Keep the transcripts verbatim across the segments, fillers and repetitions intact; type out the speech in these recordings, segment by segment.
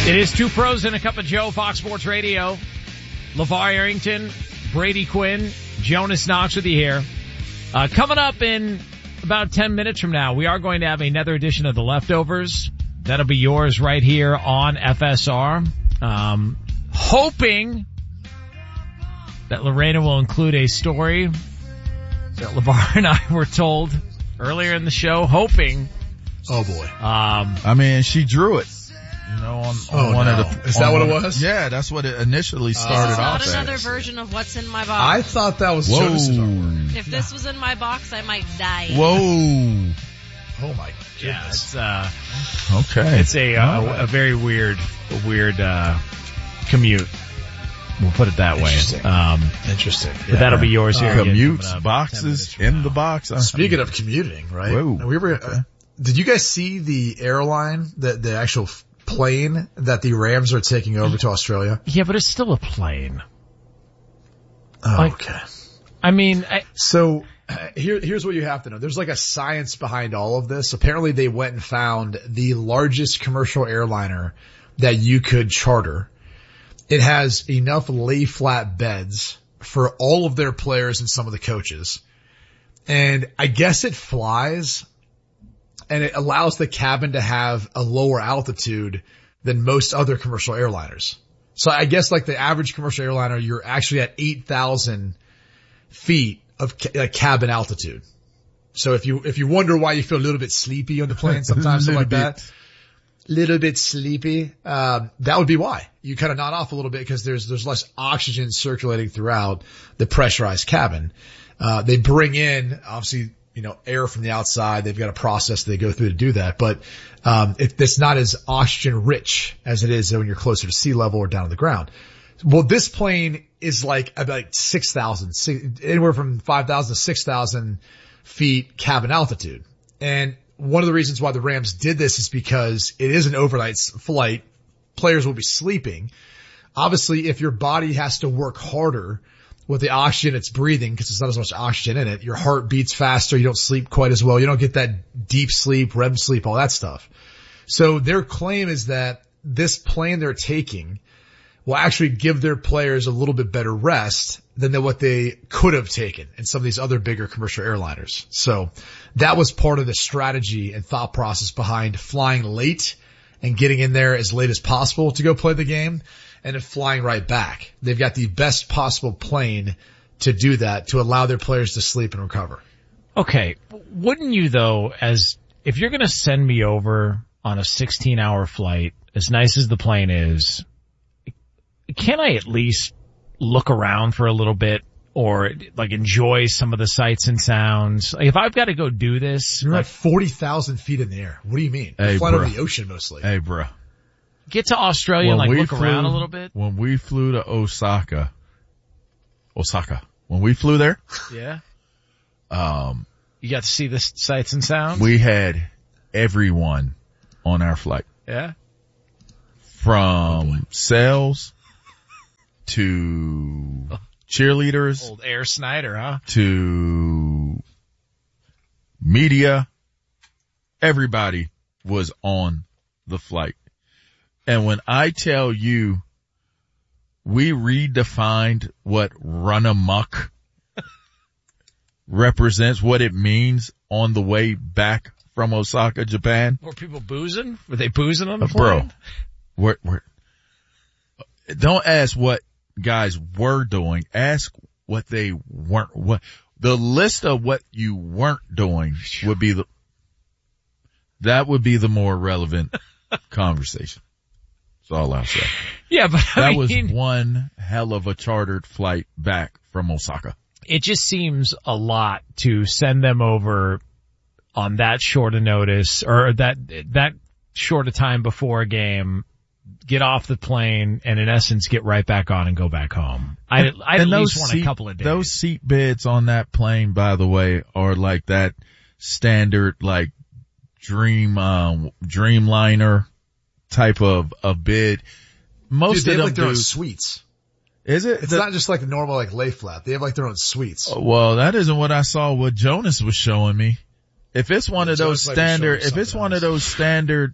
It is Two Pros and a Cup of Joe, Fox Sports Radio. LeVar Arrington, Brady Quinn, Jonas Knox with you here. Uh, coming up in about ten minutes from now, we are going to have another edition of The Leftovers. That'll be yours right here on F S R. Um, hoping that Lorena will include a story that LeVar and I were told earlier in the show. Hoping. Oh boy. Um, I mean, she drew it. You know, on, on oh, one no. of the. Is that what it was? Yeah, that's what it initially started uh, off Not as. another version of what's in my box. I thought that was Whoa. Jonas's artwork. If this was in my box, I might die. Whoa. Oh my goodness. yeah, it's, uh, Okay. it's a, uh, All right. a very weird, a weird, uh, commute. We'll put it that way. Interesting. Um, Interesting. but that'll be yours here. again, Commutes, coming up ten boxes, minutes from in now. the box. I- Speaking of commuting, right? Whoa. We were, uh, did you guys see the airline, the, the actual f- plane that the Rams are taking over to Australia? Yeah, but it's still a plane. Oh, Like- okay. I mean, I, So uh, here, here's what you have to know. There's like a science behind all of this. Apparently they went and found the largest commercial airliner that you could charter. It has enough lay flat beds for all of their players and some of the coaches. And I guess it flies and it allows the cabin to have a lower altitude than most other commercial airliners. So I guess like the average commercial airliner, you're actually at eight thousand feet of ca- like cabin altitude. So if you, if you wonder why you feel a little bit sleepy on the plane sometimes, something like Little that, little bit sleepy, um, that would be why. You kind of nod off a little bit because there's, there's less oxygen circulating throughout the pressurized cabin. Uh, they bring in, obviously, you know, air from the outside. They've got a process they go through to do that. But, um, it, it's not as oxygen rich as it is when you're closer to sea level or down on the ground. Well, this plane is like about six thousand, anywhere from five thousand to six thousand feet cabin altitude. And one of the reasons why the Rams did this is because it is an overnight flight. Players will be sleeping. Obviously, if your body has to work harder with the oxygen it's breathing, because there's not as much oxygen in it, your heart beats faster. You don't sleep quite as well. You don't get that deep sleep, R E M sleep, all that stuff. So their claim is that this plane they're taking will actually give their players a little bit better rest than what they could have taken in some of these other bigger commercial airliners. So that was part of the strategy and thought process behind flying late and getting in there as late as possible to go play the game and then flying right back. They've got the best possible plane to do that, to allow their players to sleep and recover. okay. Wouldn't you though, as if you're going to send me over on a sixteen hour flight, as nice as the plane is, can I at least look around for a little bit or like enjoy some of the sights and sounds? Like if I've got to go do this, You're like, at forty thousand feet in the air. What do you mean? Hey, You're flying over bruh. the ocean mostly. Hey, bro. get to Australia and like look around a little bit. When we flew to Osaka, Osaka, when we flew there, Yeah. um, You got to see the sights and sounds? we had everyone on our flight, yeah. from sales to cheerleaders Old Air Snyder, huh? to media. Everybody was on the flight. And when I tell you we redefined what run amok represents, what it means on the way back from Osaka, Japan. Were people boozing? Were they boozing on the Uh, plane? bro, we're, we're, don't ask what guys were doing. Ask what they weren't. What the list of what you weren't doing would be the. That would be the more relevant conversation. That's all I'll say. Yeah, but I That mean, was one hell of a chartered flight back from Osaka. it just seems a lot to send them over on that short a notice or that that short a time before a game, get off the plane, and in essence get right back on and go back home. I I at And least those want seat- a couple of days. Those seat beds on that plane, by the way, are like that standard, like dream, um, Dreamliner type of, of bed. Most Dude, they of have them like their do. own suites. Is it? It's The- not just like a normal like lay flat. They have like their own suites. Well, that isn't what I saw what Jonas was showing me. If it's one of those Jonas might be showing standard, if something it's one else. of those standard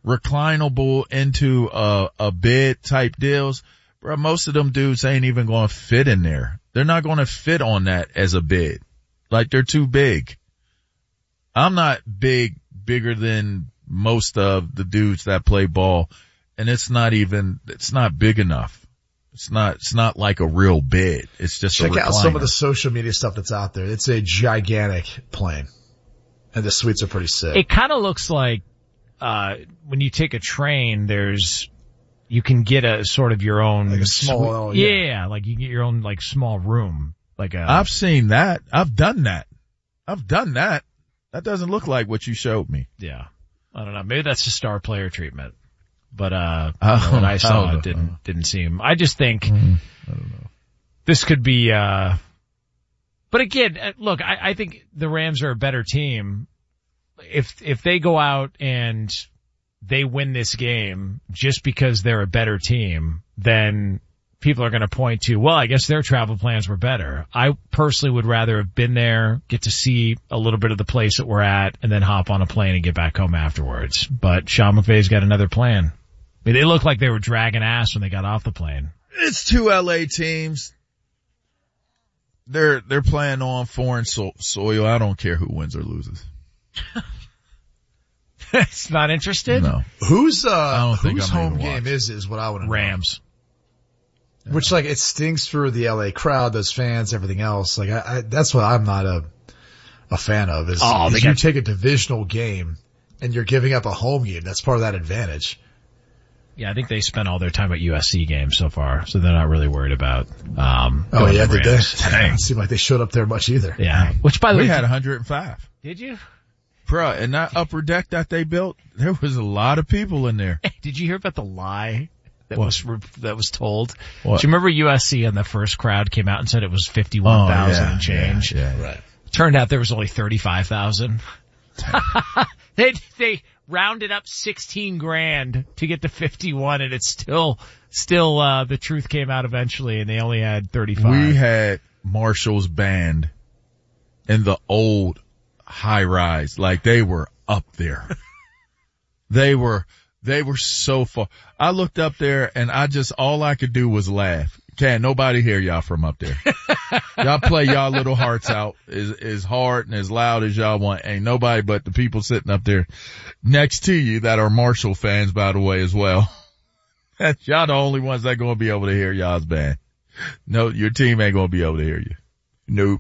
reclinable into a, a bed type deals, bro, most of them dudes ain't even going to fit in there. They're not going to fit on that as a bed. Like, they're too big. I'm not big, bigger than most of the dudes that play ball, and it's not even, it's not big enough. It's not, it's not like a real bed. It's just a recliner. Check out some of the social media stuff that's out there. It's a gigantic plane. And the suites are pretty sick. It kind of looks like, uh, when you take a train, there's, you can get a sort of your own. Like a small, yeah. yeah, like you get your own like small room. Like a. I've seen that. I've done that. I've done that. That doesn't look like what you showed me. Yeah. I don't know. Maybe that's the star player treatment. But, uh, Oh, you know, when I saw I it, didn't, didn't seem, I just think Mm, I don't know. this could be, uh, but again, uh, look, I, I think the Rams are a better team. If, if they go out and they win this game just because they're a better team, then people are going to point to, well, I guess their travel plans were better. I personally would rather have been there, get to see a little bit of the place that we're at, and then hop on a plane and get back home afterwards. But Sean McVay's got another plan. I mean, they looked like they were dragging ass when they got off the plane. It's two L A teams. They're, they're playing on foreign so- soil. I don't care who wins or loses. It's not interested? No. Who's, uh, don't think whose I'm gonna home watch. game is, is what I want to know. Rams. Which, like, it stings for the L A crowd, those fans, everything else. Like, I, I that's what I'm not a, a fan of is, Oh, is they you got- take a divisional game and you're giving up a home game. That's part of that advantage. Yeah, I think they spent all their time at U S C games so far, so they're not really worried about, um, Oh going yeah, to did they? Rams. Didn't seem like they showed up there much either. Yeah. Which, by the We way, had one hundred five. did you? Bruh, and that upper deck that they built, there was a lot of people in there. Did you hear about the lie that What? was that was told? What? Do you remember U S C and the first crowd came out and said it was fifty-one thousand and change? Yeah, yeah. Right. Turned out there was only thirty-five thousand. they they rounded up sixteen grand to get to fifty-one, and it's still still uh the truth came out eventually, and they only had thirty-five. We had Marshall's band in the old high rise. Like, they were up there. They were, they were so far. I looked up there and I just, all I could do was laugh. Can't nobody hear y'all from up there. Y'all play y'all little hearts out as, as hard and as loud as y'all want. Ain't nobody but the people sitting up there next to you that are Marshall fans, by the way, as well. Y'all the only ones that gonna be able to hear y'all's band. No, your team ain't gonna be able to hear you. Nope.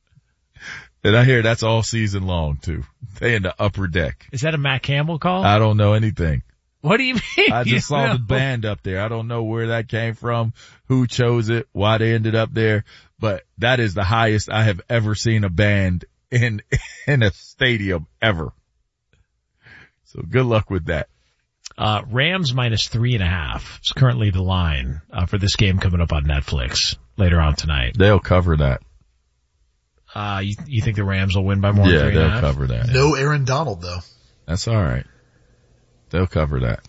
And I hear that's all season long too. They in the upper deck. Is that a Matt Campbell call? I don't know anything. What do you mean? I You just saw know? the band up there. I don't know where that came from, who chose it, why they ended up there, but that is the highest I have ever seen a band in, in a stadium ever. So good luck with that. Uh, Rams minus three and a half is currently the line, uh, for this game coming up on Netflix later on tonight. They'll cover that. Uh, you, you think the Rams will win by more than Yeah, three and a they'll half? cover that. No Aaron Donald though. That's all right. They'll cover that.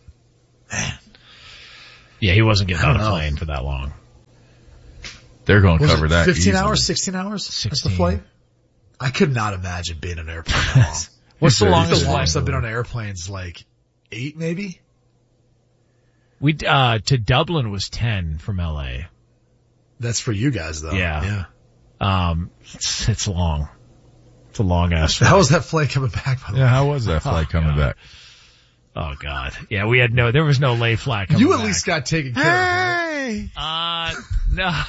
Yeah, he wasn't getting I on don't a know. plane for that long. They're going to Was cover it that. fifteen easily. hours, sixteen hours? That's the sixteen. flight? I could not imagine being in an airplane that long. What's the Very longest The good. longest flight? I've been on airplanes like eight maybe? We, uh, to Dublin was ten from L A. That's for you guys though. Yeah. Yeah. Um, it's, it's long. It's a long ass How flight. was that flight coming back by the Yeah, way? how was that flight Oh, coming God. back? Oh God. Yeah, we had no, there was no lay flat coming You at back. least got taken care of, right? Hey! Uh, no.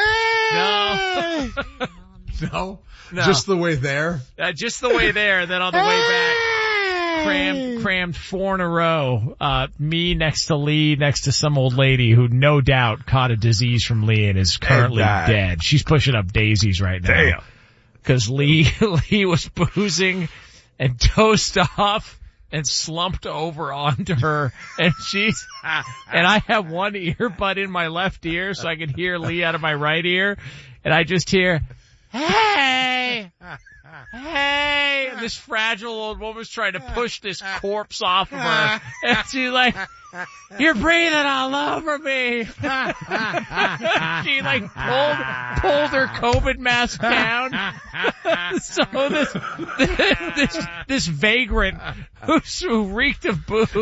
No. No? No. Just the way there? Uh, just the way there, then on the way back, crammed, crammed four in a row. Uh, me next to Lee, next to some old lady who no doubt caught a disease from Lee and is currently died. dead. She's pushing up daisies right now. Damn. Cause Lee, Lee was boozing and dozed off and slumped over onto her, and she's, and I have one earbud in my left ear so I can hear Lee out of my right ear, and I just hear, hey, hey, and this fragile old woman's trying to push this corpse off of her, and she's like, You're breathing all over me. She like pulled, pulled her COVID mask down. So this, this, this vagrant who, who reeked of booze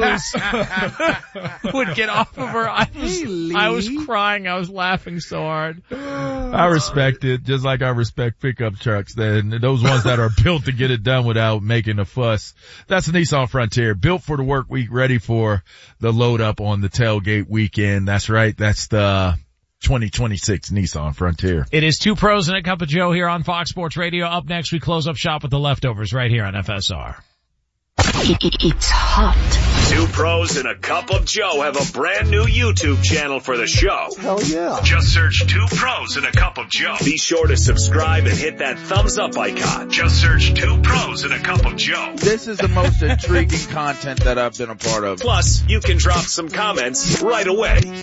would get off of her. I was, I was crying. I was laughing so hard. I respect it, just like I respect pickup trucks. Then those ones that are built to get it done without making a fuss. That's a Nissan Frontier, built for the work week, ready for the load up on the tailgate weekend. That's right. That's the twenty twenty-six Nissan Frontier. It is Two Pros and a Cup of Joe here on Fox Sports Radio. Up next, we close up shop with the leftovers right here on F S R. It's hot. Two Pros and a Cup of Joe have a brand new YouTube channel for the show. Hell yeah. Just search Two Pros and a Cup of Joe. Be sure to subscribe and hit that thumbs up icon. Just search Two Pros and a Cup of Joe. This is the most intriguing content that I've been a part of. Plus, you can drop some comments right away.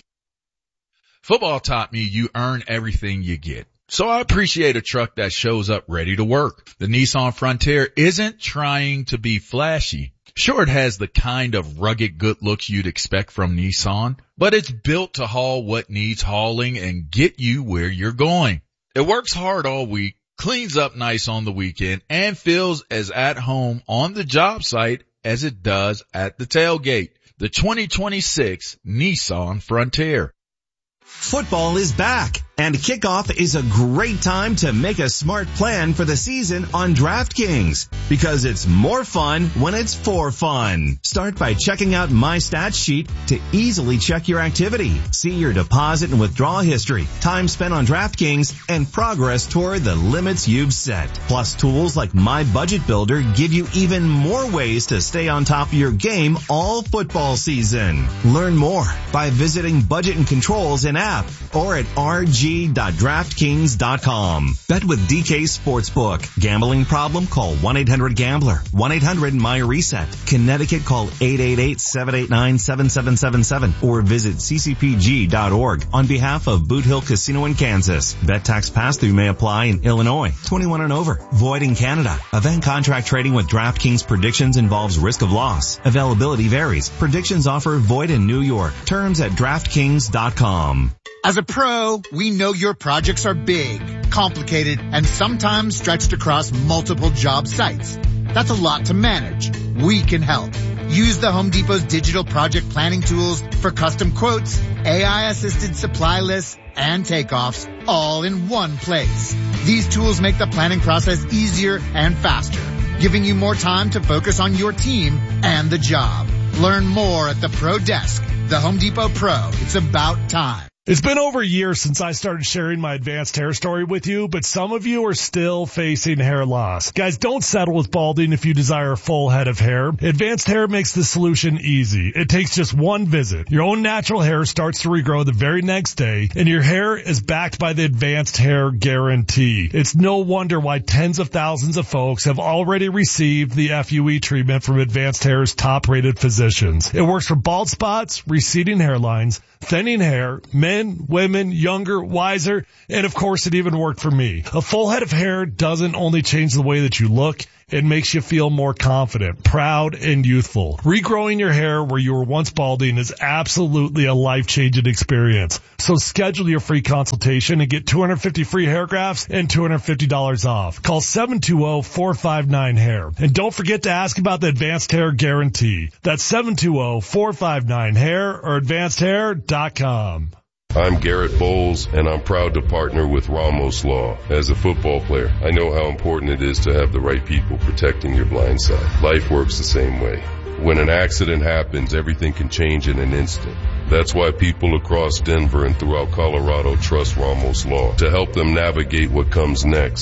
Football taught me you earn everything you get. So I appreciate a truck that shows up ready to work. The Nissan Frontier isn't trying to be flashy. Sure, it has the kind of rugged good looks you'd expect from Nissan, but it's built to haul what needs hauling and get you where you're going. It works hard all week, cleans up nice on the weekend, and feels as at home on the job site as it does at the tailgate. The twenty twenty-six Nissan Frontier. Football is back, and kickoff is a great time to make a smart plan for the season on DraftKings, because it's more fun when it's for fun. Start by checking out My Stats Sheet to easily check your activity, see your deposit and withdrawal history, time spent on DraftKings, and progress toward the limits you've set. Plus, tools like My Budget Builder give you even more ways to stay on top of your game all football season. Learn more by visiting Budget and Controls in app or at r g dot draftkings dot com. Bet with D K Sportsbook. Gambling problem? Call one eight hundred gambler. one eight hundred M Y reset. Connecticut, call eight eight eight, seven eight nine, seven seven seven seven or visit c c p g dot org on behalf of Boot Hill Casino in Kansas. Bet tax pass-through may apply in Illinois. twenty-one and over. Void in Canada. Event contract trading with DraftKings predictions involves risk of loss. Availability varies. Predictions offer void in New York. Terms at draftkings dot com. As a pro, we know your projects are big, complicated, and sometimes stretched across multiple job sites. That's a lot to manage. We can help. Use the Home Depot's digital project planning tools for custom quotes, A I-assisted supply lists, and takeoffs all in one place. These tools make the planning process easier and faster, giving you more time to focus on your team and the job. Learn more at the Pro Desk. The Home Depot Pro. It's about time. It's been over a year since I started sharing my advanced hair story with you, but some of you are still facing hair loss. Guys, don't settle with balding if you desire a full head of hair. Advanced Hair makes the solution easy. It takes just one visit. Your own natural hair starts to regrow the very next day, and your hair is backed by the Advanced Hair Guarantee. It's no wonder why tens of thousands of folks have already received the F U E treatment from Advanced Hair's top-rated physicians. It works for bald spots, receding hairlines, thinning hair, men, women, younger, wiser, and of course it even worked for me. A full head of hair doesn't only change the way that you look, it makes you feel more confident, proud, and youthful. Regrowing your hair where you were once balding is absolutely a life-changing experience. So schedule your free consultation and get two hundred fifty free hair grafts and two hundred fifty dollars off. Call seven two zero, four five nine, hair. And don't forget to ask about the Advanced Hair Guarantee. That's seven two zero, four five nine, hair or advanced hair dot com. I'm Garrett Bowles, and I'm proud to partner with Ramos Law. As a football player, I know how important it is to have the right people protecting your blind side. Life works the same way. When an accident happens, everything can change in an instant. That's why people across Denver and throughout Colorado trust Ramos Law to help them navigate what comes next.